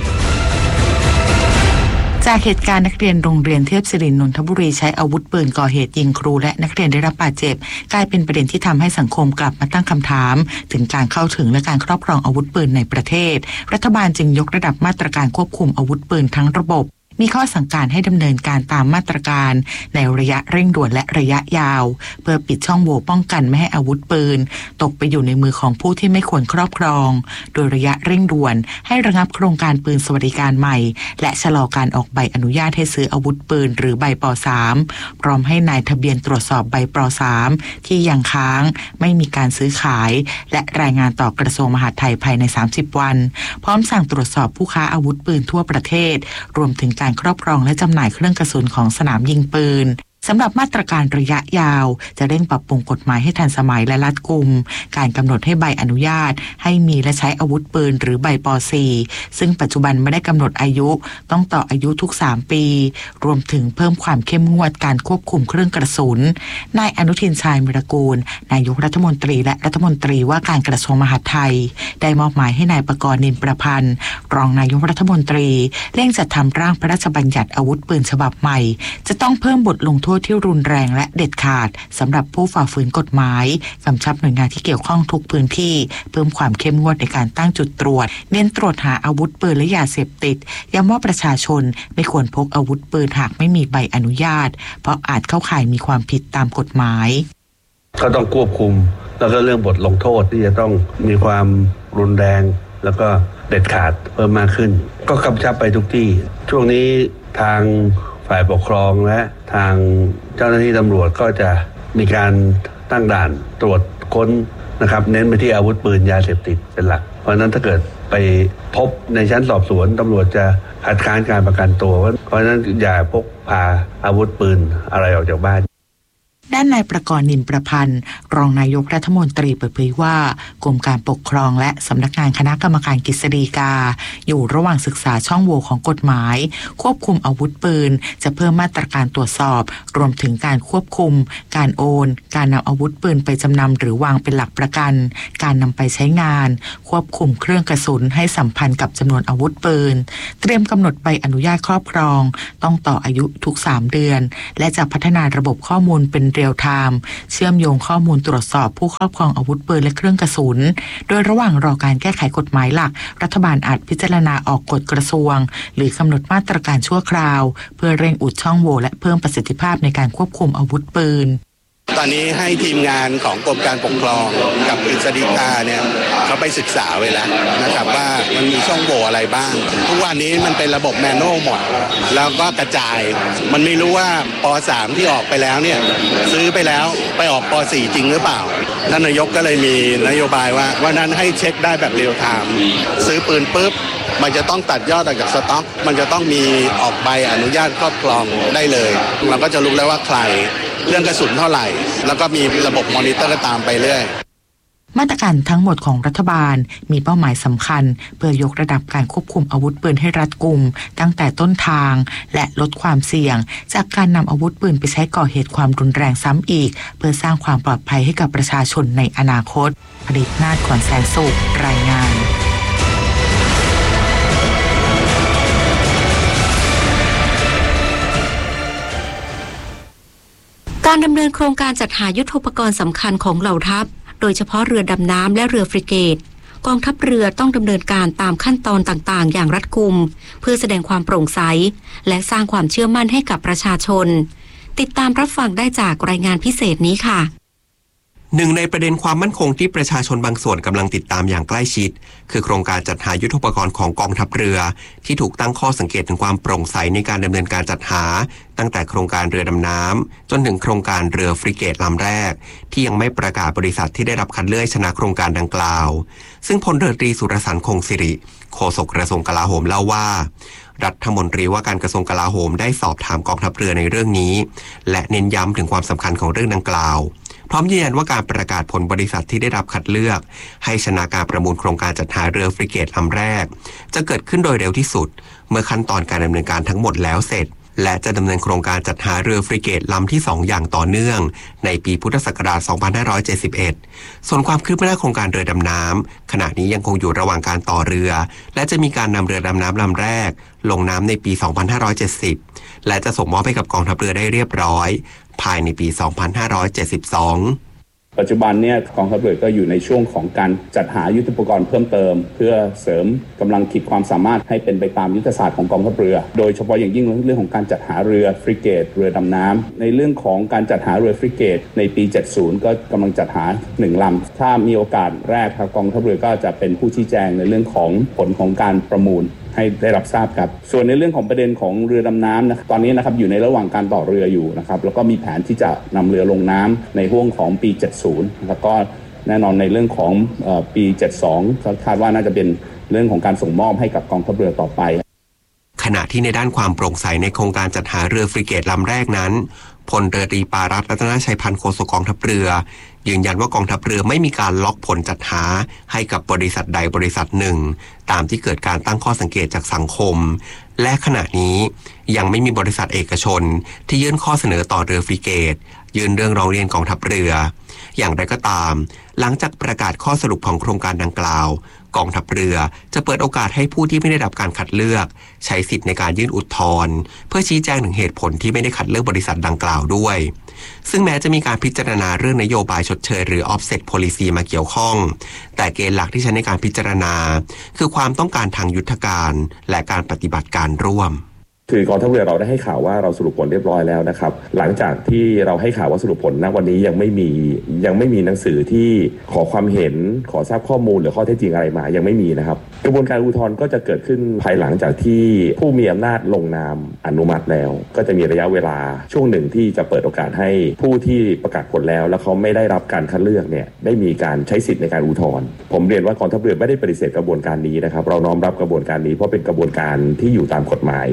จากเหตุการณ์นักเรียนโรงเรียนเทพศิรินทร์นนทบุรีใช้อาวุธปืนก่อเหตุยิงครูและนักเรียนได้รับบาดเจ็บกลายเป็นประเด็นที่ทำให้สังคมกลับมาตั้งคำถามถึงการเข้าถึงและการครอบครองอาวุธปืนในประเทศรัฐบาลจึงยกระดับมาตรการควบคุมอาวุธปืนทั้งระบบมีข้อสั่งการให้ดำเนินการตามมาตรการในระยะเร่งด่วนและระยะยาวเพื่อปิดช่องโหว่ป้องกันไม่ให้อาวุธปืนตกไปอยู่ในมือของผู้ที่ไม่ควรครอบครองโดยระยะเร่งด่วนให้ระงับโครงการปืนสวัสดิการใหม่และชะลอการออกใบอนุญาตให้ซื้ออาวุธปืนหรือใบป สาม พร้อมให้นายทะเบียนตรวจสอบใบป สาม ที่ยังค้างไม่มีการซื้อขายและรายงานต่อกระทรวงมหาดไทยภายในสามสิบวันพร้อมสั่งตรวจสอบผู้ค้าอาวุธปืนทั่วประเทศรวมถึงการครอบครองและจำหน่ายเครื่องกระสุนของสนามยิงปืนสำหรับมาตรการระยะยาวจะเร่งปรับปรุงกฎหมายให้ทันสมัยและรัดกุมการกำหนดให้ใบอนุญาตให้มีและใช้อาวุธปืนหรือใบป สี่ ซึ่งปัจจุบันไม่ได้กำหนดอายุต้องต่ออายุทุกสามปีรวมถึงเพิ่มความเข้มงวดการควบคุมเครื่องกระสุนนายอนุทินชาญวิรากูลนายกรัฐมนตรีและรัฐมนตรีว่าการกระทรวงมหาดไทยได้มอบหมายให้นายประกรณ์ นินประพันธ์รองนายกรัฐมนตรีเร่งจัดทำร่างพระราชบัญญัติอาวุธปืนฉบับใหม่จะต้องเพิ่มบทลงโทษที่รุนแรงและเด็ดขาดสำหรับผู้ฝ่าฝืนกฎหมายกำชับหน่วยงานที่เกี่ยวข้องทุกพื้นที่เพิ่มความเข้มงวดในการตั้งจุดตรวจเน้นตรวจหาอาวุธปืนและยาเสพติดย้ำว่าประชาชนไม่ควรพกอาวุธปืนหากไม่มีใบอนุญาตเพราะอาจเข้าข่ายมีความผิดตามกฎหมายก็ต้องควบคุมแล้วก็เรื่องบทลงโทษที่จะต้องมีความรุนแรงแล้วก็เด็ดขาดเพิ่มมากขึ้นก็กำชับไปทุกที่ช่วงนี้ทางฝ่ายปกครองและทางเจ้าหน้าที่ตำรวจก็จะมีการตั้งด่านตรวจค้นนะครับเน้นไปที่อาวุธปืนยาเสพติดเป็นหลักเพราะฉะนั้นถ้าเกิดไปพบในชั้นสอบสวนตำรวจจะคัดค้านการประกันตัวเพราะฉะนั้นอย่าพกพาอาวุธปืนอะไรออกจากบ้านด้านนายประกรณ์นินประพันธ์รองนายกรัฐมนตรีเปิดเผยว่ากรมการปกครองและสำนักงานคณะกรรมการกฤษฎีกาอยู่ระหว่างศึกษาช่องโหว่ของกฎหมายควบคุมอาวุธปืนจะเพิ่มมาตรการตรวจสอบรวมถึงการควบคุมการโอนการนำอาวุธปืนไปจำนำหรือวางเป็นหลักประกันการนำไปใช้งานควบคุมเครื่องกระสุนให้สัมพันธ์กับจำนวนอาวุธปืนเตรียมกำหนดใบอนุญาตครอบครองต้องต่ออายุทุกสามเดือนและจะพัฒนาระบบข้อมูลเป็นเรียลไทม์เชื่อมโยงข้อมูลตรวจสอบผู้ครอบครองอาวุธปืนและเครื่องกระสุนโดยระหว่างรอการแก้ไขกฎหมายหลักรัฐบาลอาจพิจารณาออกกฎกระทรวงหรือกำหนดมาตรการชั่วคราวเพื่อเร่งอุดช่องโหว่และเพิ่มประสิทธิภาพในการควบคุมอาวุธปืนตอนนี้ให้ทีมงานของกรมการปกครองกับกฤษฎีกาเนี่ยเขาไปศึกษาไว้แล้วนะครับว่ามันมีช่องโหว่อะไรบ้างทุกวันนี้มันเป็นระบบแมนนวลหมดแล้วก็กระจายมันไม่รู้ว่าป สาม ที่ออกไปแล้วเนี่ยซื้อไปแล้วไปออกป สี่ จริงหรือเปล่าท่านนายกก็เลยมีนโยบายว่าวันนั้นให้เช็คได้แบบเรียลไทม์ซื้อปืนปุ๊บมันจะต้องตัดยอดออกจากสต็อกมันจะต้องมีออกใบอนุญาตครอบครองได้เลยเราก็จะรู้แล้วว่าใครเรื่องกระสุนเท่าไหร่แล้วก็มีระบบมอนิเตอร์ตามไปเรื่อยมาตรการทั้งหมดของรัฐบาลมีเป้าหมายสำคัญเพื่อยกระดับการควบคุมอาวุธปืนให้รัดกุมตั้งแต่ต้นทางและลดความเสี่ยงจากการนำอาวุธปืนไปใช้ก่อเหตุความรุนแรงซ้ำอีกเพื่อสร้างความปลอดภัยให้กับประชาชนในอนาคตผลิตนาฏขวัญแสงสุขรายงานการดำเนินโครงการจัดหายุทโธปกรณ์สำคัญของเหล่าทัพโดยเฉพาะเรือดำน้ำและเรือฟริเกตกองทัพเรือต้องดำเนินการตามขั้นตอนต่างๆอย่างรัดกุมเพื่อแสดงความโปร่งใสและสร้างความเชื่อมั่นให้กับประชาชนติดตามรับฟังได้จากรายงานพิเศษนี้ค่ะหนึ่งในประเด็นความมั่นคงที่ประชาชนบางส่วนกำลังติดตามอย่างใกล้ชิดคือโครงการจัดหายุทโธปกรณ์ของกองทัพเรือที่ถูกตั้งข้อสังเกตถึงความโปร่งใสในการดำเนินการจัดหาตั้งแต่โครงการเรือดำน้ำจนถึงโครงการเรือฟริเกตลำแรกที่ยังไม่ประกาศบริษัทที่ได้รับคัดเลือกชนะโครงการดังกล่าวซึ่งพลเรือตรีสุรสันต์คงสิริโฆษกกระทรวงกลาโหมเล่าว่ารัฐมนตรีว่าการกระทรวงกลาโหมได้สอบถามกองทัพเรือในเรื่องนี้และเน้นย้ำถึงความสำคัญของเรื่องดังกล่าวพร้อมยืนยันว่าการประกาศผลบริษัทที่ได้รับคัดเลือกให้ชนะการประมูลโครงการจัดหาเรือฟริเกตลำแรกจะเกิดขึ้นโดยเร็วที่สุดเมื่อขั้นตอนการดำเนินการทั้งหมดแล้วเสร็จและจะดำเนินโครงการจัดหาเรือฟริเกตลำที่สองอย่างต่อเนื่องในปีพุทธศักราช สองพันห้าร้อยเจ็ดสิบเอ็ด ส่วนความคืบหน้าโครงการเรือดำน้ำขณะนี้ยังคงอยู่ระหว่างการต่อเรือและจะมีการนำเรือดำน้ำลำแรกลงน้ำในปี สองพันห้าร้อยเจ็ดสิบ และจะส่งมอบให้กับกองทัพเรือได้เรียบร้อยภายในปี สองพันห้าร้อยเจ็ดสิบสองปัจจุบันเนี่ยกองทัพเรือก็อยู่ในช่วงของการจัดหายุทโธปกรณ์เพิ่มเติมเพื่อเสริมกำลังขีดความสามารถให้เป็นไปตามยุทธศาสตร์ของกองทัพเรือโดยเฉพาะอย่างยิ่งเรื่องของการจัดหาเรือฟริเกตเรือดำน้ำในเรื่องของการจัดหาเรือฟริเกตในปีเจ็ดสิบก็กำลังจัดหาหนึ่งลำถ้ามีโอกาสแรกครับกองทัพเรือก็จะเป็นผู้ชี้แจงในเรื่องของผลของการประมูลให้ได้รับทราบครับส่วนในเรื่องของประเด็นของเรือดำน้ำนะตอนนี้นะครับอยู่ในระหว่างการต่อเรืออยู่นะครับแล้วก็มีแผนที่จะนำเรือลงน้ำในห่วงของปีเจ็ดสิบแล้วก็แน่นอนในเรื่องของเอ่อปีเจ็ดสิบสองคาดว่าน่าจะเป็นเรื่องของการส่งมอบให้กับกองทัพเรือต่อไปขณะที่ในด้านความโปร่งใสในโครงการจัดหาเรือฟริเกตลำแรกนั้นพลเรือตรีปารัตน์รัตนชัยพันธ์โฆษกกองทัพเรือยืนยันว่ากองทัพเรือไม่มีการล็อกผลจัดหาให้กับบริษัทใดบริษัทหนึ่งตามที่เกิดการตั้งข้อสังเกตจากสังคมและขณะนี้ยังไม่มีบริษัทเอกชนที่ยื่นข้อเสนอต่อเรือฟริเกตยื่นเรื่องร้องเรียนกองทัพเรืออย่างไรก็ตามหลังจากประกาศข้อสรุปของโครงการดังกล่าวกองทัพเรือจะเปิดโอกาสให้ผู้ที่ไม่ได้รับการคัดเลือกใช้สิทธิ์ในการยื่นอุทธรณ์เพื่อชี้แจงถึงเหตุผลที่ไม่ได้คัดเลือกบริษัทดังกล่าวด้วยซึ่งแม้จะมีการพิจารณาเรื่องนโยบายชดเชยหรือ offset policy มาเกี่ยวข้องแต่เกณฑ์หลักที่ใช้ในการพิจารณาคือความต้องการทางยุทธการและการปฏิบัติการร่วมคือกองทัพเรือเราได้ให้ข่าวว่าเราสรุปผลเรียบร้อยแล้วนะครับหลังจากที่เราให้ข่าวว่าสรุปผลณวันนี้ยังไม่มียังไม่มีหนังสือที่ขอความเห็นขอทราบข้อมูลหรือข้อเท็จจริงอะไรมายังไม่มีนะครับกระบวนการอุทธรณ์ก็จะเกิดขึ้นภายหลังจากที่ผู้มีอำนาจลงนามอนุมัติแล้วก็จะมีระยะเวลาช่วงหนึ่งที่จะเปิดโอกาสให้ผู้ที่ประกาศผลแล้วแล้วเขาไม่ได้รับการคัดเลือกเนี่ยได้มีการใช้สิทธิ์ในการอุทธรณ์ผมเรียนว่ากองทัพเรือไม่ได้ปฏิเสธกระบวนการนี้นะครับเราน้อมรับกระบวนการนี้เพราะเป็นกระบวนการที่อยู่ตามกฎหมาย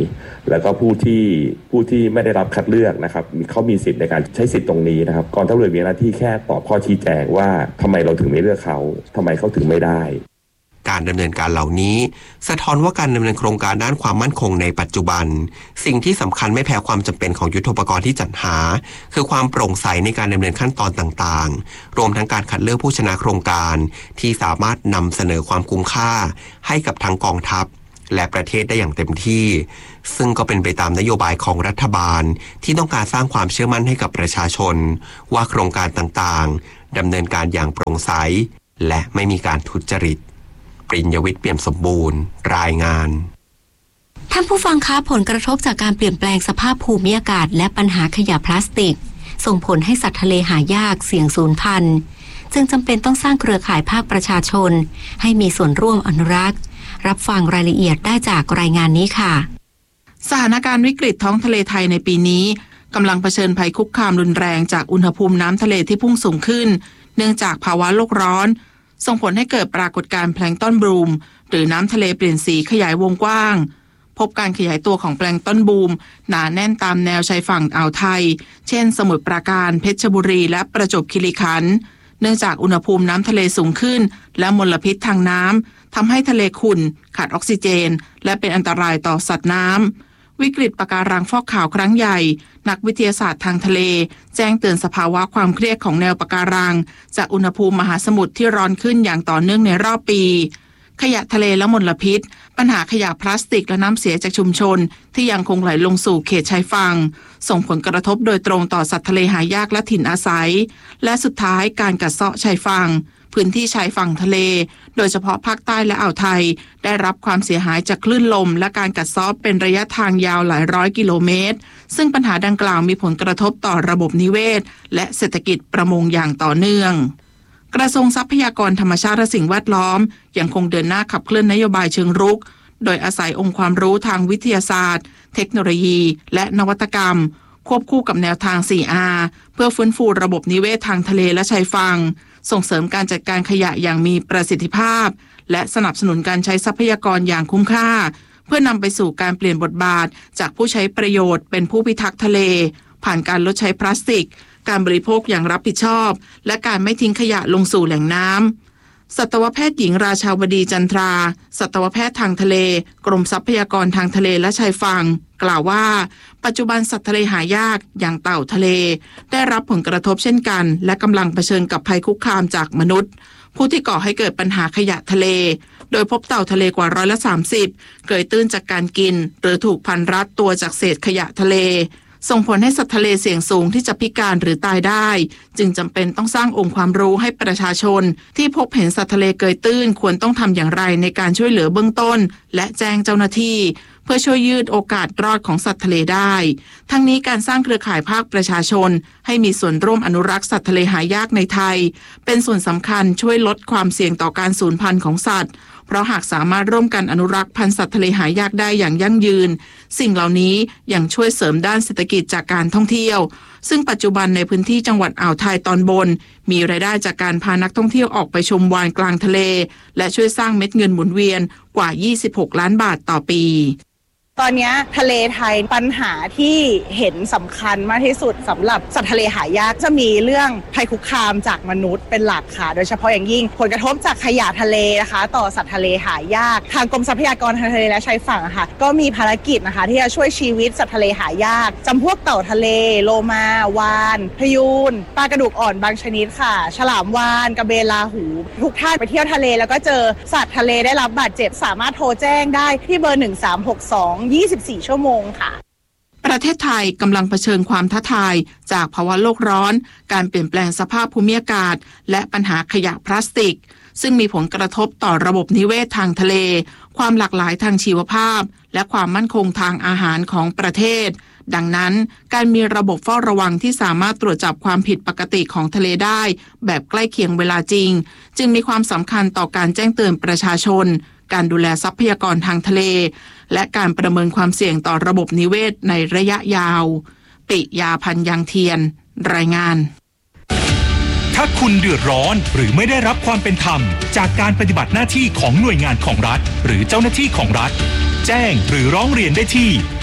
แล้วก็ผู้ที่ผู้ที่ไม่ได้รับคัดเลือกนะครับเขามีสิทธิ์ในการใช้สิทธิ์ตรงนี้นะครับกองทัพเรือมีหน้าที่แค่ตอบข้อชี้แจงว่าทำไมเราถึงไม่เลือกเขาทำไมเขาถึงไม่ได้การดำเนินการเหล่านี้สะท้อนว่าการดำเนินโครงการด้านความมั่นคงในปัจจุบันสิ่งที่สำคัญไม่แพ้ความจำเป็นของยุทโธปกรณ์ที่จัดหาคือความโปร่งใสในการดำเนินขั้นตอนต่างๆรวมทั้งการคัดเลือกผู้ชนะโครงการที่สามารถนำเสนอความคุ้มค่าให้กับทั้งกองทัพและประเทศได้อย่างเต็มที่ซึ่งก็เป็นไปตามนโยบายของรัฐบาลที่ต้องการสร้างความเชื่อมั่นให้กับประชาชนว่าโครงการต่างๆดำเนินการอย่างโปร่งใสและไม่มีการทุจริตปริญญวิทย์เปี่ยมสมบูรณ์รายงานท่านผู้ฟังคะผลกระทบจากการเปลี่ยนแปลงสภาพภูมิอากาศและปัญหาขยะพลาสติกส่งผลให้สัตว์ทะเลหายากเสี่ยงสูญพันธุ์จึงจำเป็นต้องสร้างเครือข่ายภาคประชาชนให้มีส่วนร่วมอนุรักษ์รับฟังรายละเอียดได้จากรายงานนี้ค่ะสถานการณ์วิกฤตท้องทะเลไทยในปีนี้กำลังเผชิญภัยคุกคามรุนแรงจากอุณหภูมิน้ำทะเลที่พุ่งสูงขึ้นเนื่องจากภาวะโลกร้อนส่งผลให้เกิดปรากฏการณ์แพลงก์ต้นบลูมหรือน้ำทะเลเปลี่ยนสีขยายวงกว้างพบการขยายตัวของแพลงก์ต้นบลูมหนาแน่นตามแนวชายฝั่งอ่าวไทยเช่นสมุทรปราการเพชรบุรีและประจวบคีรีขันธ์เนื่องจากอุณหภูมิน้ำทะเลสูงขึ้นและมลพิษทางน้ำทำให้ทะเลขุ่นขาดออกซิเจนและเป็นอันตรายต่อสัตว์น้ำวิกฤตปะการังฟอกขาวครั้งใหญ่นักวิทยาศาสตร์ทางทะเลแจ้งเตือนสภาวะความเครียดของแนวปะการังจากอุณหภูมิมหาสมุทรที่ร้อนขึ้นอย่างต่อเนื่องในรอบปีขยะทะเลและมลพิษปัญหาขยะพลาสติกและน้ำเสียจากชุมชนที่ยังคงไหลลงสู่เขตชายฝั่งส่งผลกระทบโดยตรงต่อสัตว์ทะเลหายากและถิ่นอาศัยและสุดท้ายการกัดเซาะชายฝั่งพื้นที่ชายฝั่งทะเลโดยเฉพาะภาคใต้และอ่าวไทยได้รับความเสียหายจากคลื่นลมและการกัดเซาะเป็นระยะทางยาวหลายร้อยกิโลเมตรซึ่งปัญหาดังกล่าวมีผลกระทบต่อระบบนิเวศและเศรษฐกิจประมงอย่างต่อเนื่องกระทรวงทรัพยากรธรรมชาติและสิ่งแวดล้อมยังคงเดินหน้าขับเคลื่อนนโยบายเชิงรุกโดยอาศัยองค์ความรู้ทางวิทยาศาสตร์เทคโนโลยีและนวัตกรรมควบคู่กับแนวทาง โฟร์ อาร์ เพื่อฟื้นฟูระบบนิเวศทางทะเลและชายฝั่งส่งเสริมการจัดการขยะอย่างมีประสิทธิภาพและสนับสนุนการใช้ทรัพยากรอย่างคุ้มค่าเพื่อนำไปสู่การเปลี่ยนบทบาทจากผู้ใช้ประโยชน์เป็นผู้พิทักษ์ทะเลผ่านการลดใช้พลาสติกการบริโภคอย่างรับผิดชอบและการไม่ทิ้งขยะลงสู่แหล่งน้ำสัตวแพทย์หญิงราชาวดีจันทราสัตวแพทย์ทางทะเลกรมทรัพยากรทางทะเลและชายฝั่งกล่าวว่าปัจจุบันสัตว์ทะเลหายากอย่างเต่าทะเลได้รับผลกระทบเช่นกันและกำลังเผชิญกับภัยคุกคามจากมนุษย์ผู้ที่ก่อให้เกิดปัญหาขยะทะเลโดยพบเต่าทะเลกว่าร้อยละสามสิบเกิดตื้นจากการกินหรือถูกพันรัดตัวจากเศษขยะทะเลส่งผลให้สัตว์ทะเลเสี่ยงสูงที่จะพิการหรือตายได้จึงจำเป็นต้องสร้างองค์ความรู้ให้ประชาชนที่พบเห็นสัตว์ทะเลเกยตื้นควรต้องทำอย่างไรในการช่วยเหลือเบื้องต้นและแจ้งเจ้าหน้าที่เพื่อช่วยยืดโอกาสรอดของสัตว์ทะเลได้ทั้งนี้การสร้างเครือข่ายภาคประชาชนให้มีส่วนร่วมอนุรักษ์สัตว์ทะเลหายากในไทยเป็นส่วนสำคัญช่วยลดความเสี่ยงต่อการสูญพันธุ์ของสัตว์เพราะหากสามารถร่วมกันอนุรักษ์พันธุ์สัตว์ทะเลหายากได้อย่างยั่งยืนสิ่งเหล่านี้ยังช่วยเสริมด้านเศรษฐกิจจากการท่องเที่ยวซึ่งปัจจุบันในพื้นที่จังหวัดอ่าวไทยตอนบนมีรายได้จากการพานักท่องเที่ยวออกไปชมวาฬกลางทะเลและช่วยสร้างเม็ดเงินหมุนเวียนกว่ายี่สิบหกล้านบาทต่อปีตอนนี้ทะเลไทยปัญหาที่เห็นสำคัญมากที่สุดสำหรับสัตว์ทะเลหายากจะมีเรื่องภัยคุกคามจากมนุษย์เป็นหลักค่ะโดยเฉพาะอย่างยิ่งผลกระทบจากขยะทะเลนะคะต่อสัตว์ทะเลหายากทางกรมทรัพยากรทางทะเลและชายฝั่งค่ะก็มีภารกิจนะคะที่จะช่วยชีวิตสัตว์ทะเลหายากจำพวกเต่าทะเลโลมาวาฬพยูนปลากระดูกอ่อนบางชนิดค่ะฉลามวาฬกระเบนลาหูทุกท่านไปเที่ยวทะเลแล้วก็เจอสัตว์ทะเลได้รับบาดเจ็บสามารถโทรแจ้งได้ที่เบอร์หนึ่งสามหกสองยี่สิบสี่ชั่วโมงค่ะประเทศไทยกำลังเผชิญความท้าทายจากภาวะโลกร้อนการเปลี่ยนแปลงสภาพภูมิอากาศและปัญหาขยะพลาสติกซึ่งมีผลกระทบต่อระบบนิเวศทางทะเลความหลากหลายทางชีวภาพและความมั่นคงทางอาหารของประเทศดังนั้นการมีระบบเฝ้าระวังที่สามารถตรวจจับความผิดปกติของทะเลได้แบบใกล้เคียงเวลาจริงจึงมีความสำคัญต่อการแจ้งเตือนประชาชนการดูแลทรัพยากรทางทะเลและการประเมินความเสี่ยงต่อระบบนิเวศในระยะยาวปิยาพันธ์ยังเทียนรายงานถ้าคุณเดือดร้อนหรือไม่ได้รับความเป็นธรรมจากการปฏิบัติหน้าที่ของหน่วยงานของรัฐหรือเจ้าหน้าที่ของรัฐแจ้งหรือร้องเรียนได้ที่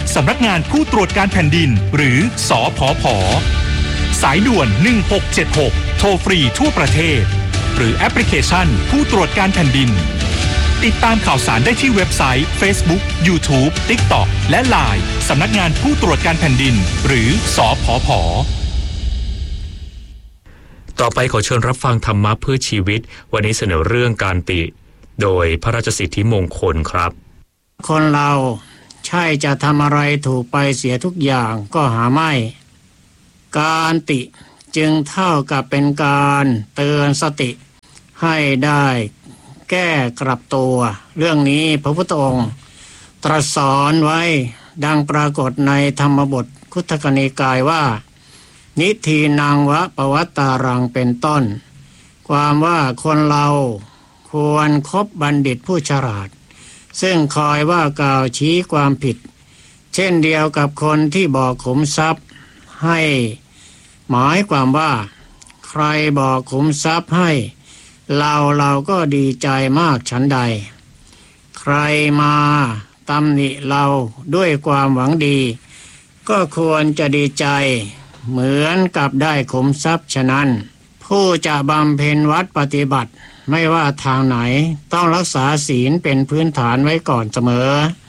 สำนักงานผู้ตรวจการแผ่นดินหรือสผผ.สายด่วนหนึ่งหกเจ็ดหกโทรฟรีทั่วประเทศหรือแอปพลิเคชันผู้ตรวจการแผ่นดินติดตามข่าวสารได้ที่เว็บไซต์ Facebook YouTube TikTok และ ไลน์ สำนักงานผู้ตรวจการแผ่นดินหรือสผผ. ต่อไปขอเชิญรับฟังธรรมะเพื่อชีวิตวันนี้เสนอเรื่องการติโดยพระราชสิทธิมงคลครับคนเราใช่จะทำอะไรถูกไปเสียทุกอย่างก็หาไม่การติจึงเท่ากับเป็นการเตือนสติให้ได้แก้กลับตัวเรื่องนี้พระพุทธองค์ตรัสสอนไว้ดังปรากฏในธรรมบทคุตกนิกายว่านิทีนังวะปวัตตารังเป็นต้นความว่าคนเราควรคบบัณฑิตผู้ฉลาดซึ่งคอยว่ากล่าวชี้ความผิดเช่นเดียวกับคนที่บอกขุมทรัพย์ให้หมายความว่าใครบอกขุมทรัพย์ให้เราเราก็ดีใจมากฉันใดใครมาตำหนิเราด้วยความหวังดีก็ควรจะดีใจเหมือนกับได้ขุมทรัพย์ฉะนั้นผู้จะบำเพ็ญวัดปฏิบัติไม่ว่าทางไหนต้องรักษาศีลเป็นพื้นฐานไว้ก่อนเสมอ